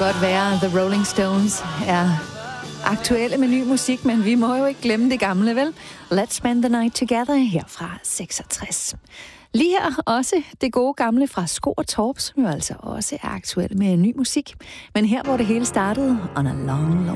godt være, The Rolling Stones er aktuelle med ny musik, men vi må jo ikke glemme det gamle, vel? Let's Spend the Night Together her fra 66. Lige her også det gode gamle fra Sko og Torp, som jo altså også er aktuelle med ny musik. Men her, hvor det hele startede, On a Long, Long